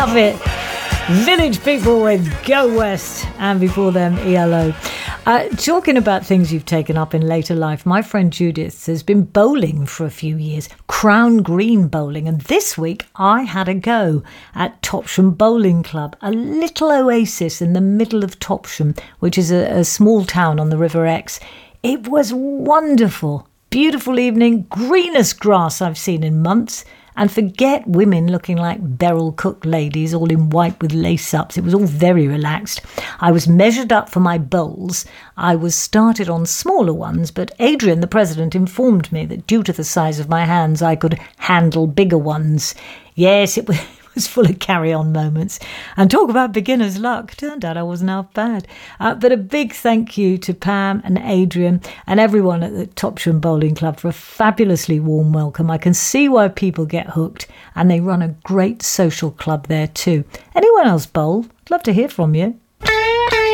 Love it. Village People with Go West, and before them ELO. Talking about things you've taken up in later life, my friend Judith has been bowling for a few years, Crown Green bowling, and this week I had a go at Topsham Bowling Club, a little oasis in the middle of Topsham, which is a small town on the River Exe. It was wonderful. Beautiful evening, greenest grass I've seen in months. And forget women looking like Beryl Cook ladies, all in white with lace-ups. It was all very relaxed. I was measured up for my bowls. I was started on smaller ones, but Adrian, the president, informed me that due to the size of my hands, I could handle bigger ones. Yes, it was full of carry-on moments. And talk about beginner's luck. Turned out I wasn't half bad. But a big thank you to Pam and Adrian and everyone at the Topsham Bowling Club for a fabulously warm welcome. I can see why people get hooked, and they run a great social club there too. Anyone else bowl? I'd love to hear from you.